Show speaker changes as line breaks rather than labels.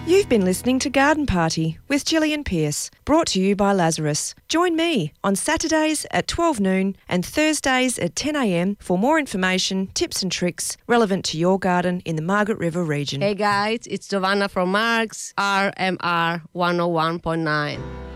You've been listening to Garden Party with Gillian Pearce, brought to you by Lazarus. Join me on Saturdays at 12 noon and Thursdays at 10 a.m. for more information, tips and tricks relevant to your garden in the Margaret River region.
Hey guys, it's Giovanna from Marks, RMR 101.9.